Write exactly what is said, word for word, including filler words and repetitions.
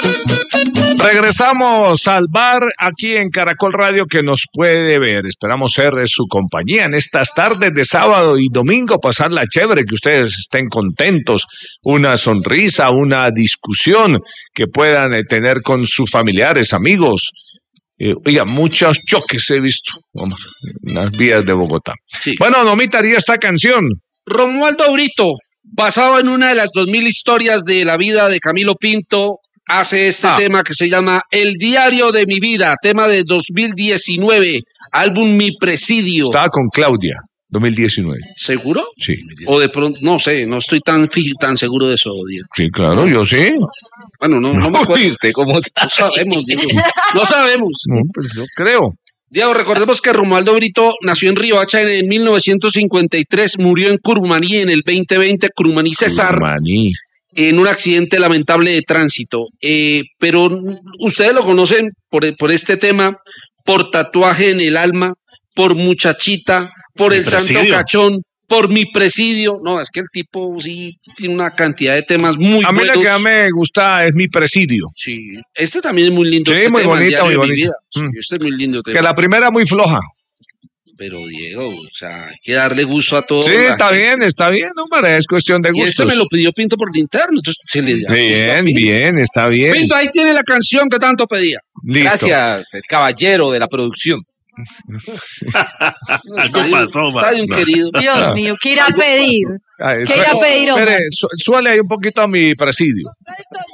Regresamos al bar aquí en Caracol Radio que nos puede ver. Esperamos ser de su compañía en estas tardes de sábado y domingo, pasarla chévere, que ustedes estén contentos, una sonrisa, una discusión que puedan eh, tener con sus familiares, amigos. Eh, oiga, muchos choques he visto vamos, en las vías de Bogotá. Sí. Bueno, Nomita haría esta canción. Romualdo Brito, basado en una de las dos mil historias de la vida de Camilo Pinto, hace este ah. tema que se llama El Diario de mi Vida, tema de dos mil diecinueve, álbum Mi Presidio. Estaba con Claudia, dos mil diecinueve. ¿Seguro? Sí. O de pronto, no sé, no estoy tan tan seguro de eso, Diego. Sí, claro, yo sí. Bueno, no, no, no me acuerdo. ¿Viste cómo no sabemos, Diego. No sabemos. No, pues yo creo. Diego, recordemos que Romualdo Brito nació en Riohacha en mil novecientos cincuenta y tres, murió en Curumaní en el veinte veinte, Curumaní Cesar. Curumaní. En un accidente lamentable de tránsito. Eh, pero ustedes lo conocen por, por este tema, por Tatuaje en el Alma, por Muchachita, por El Santo Cachón, por Mi Presidio. No, es que el tipo sí tiene una cantidad de temas muy buenos. A mí buenos. la que más me gusta es Mi Presidio. Sí, este también es muy lindo. Sí, este muy tema, bonita, muy bonita. Sí, este es muy lindo tema. Que la primera muy floja. Pero Diego, o sea, hay que darle gusto a todo. Sí, está gente. bien, está bien, hombre, es cuestión de gustos. Y este me lo pidió Pinto por el interno, entonces se le da Bien, bien, está bien. Pinto, ahí tiene la canción que tanto pedía. Listo. Gracias, el caballero de la producción. Algo pasó, está un no. querido. Dios mío, ¿qué irá a pedir? Ay, ¿Qué irá a pedir, Espere, su, suele ahí un poquito a Mi Presidio.